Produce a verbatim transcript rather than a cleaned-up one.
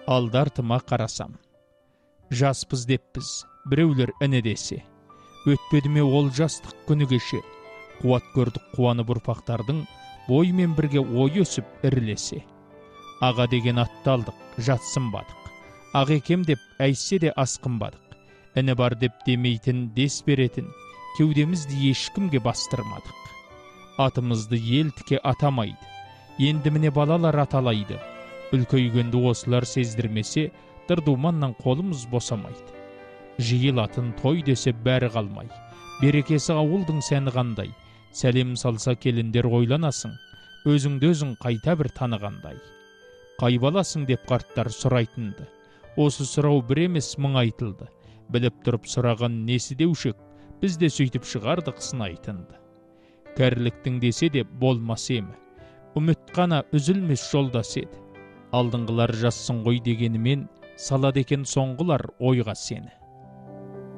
Алды-артыма қарасам, жаспыз деппіз, біреулер іні десе. Өтпеді ме ол жастық күні кеше, қуат көрдік қуанып ұрпақтардың, боймен бірге ой өсіп ірілесе. Аға деген атты алдық, жатсынбадық. Ақ екем деп әйтсе де асқынбадық. Іні бар деп демейтін, дес беретін, кеудемізді ешкімге бастырмадық. Атымызды ел тіке атамайды, енді міне балалар аталайды. Үлкейгенді осылар сездірмесе, дырдуманнан қолымыз босамайды. Жиылатын той десе бәрі қалмай, берекесі ауылдың сәні қандай. Сәлем салса келіндер ойланасың, өзіңді өзің қайта бір танығандай. Қай баласың деп қарттар сұрайтынды, осы сұрау бір емес мың айтылды. Біліп тұрып сұраған несі деушек, біз де сөйтіп шығардық сынайтынды. Кәріліктің десе де болмас емі, үміт қана үзілмес жолдас еді. Алдыңғылар жассын ғой дегенімен, салады екен соңғылар ойға сені.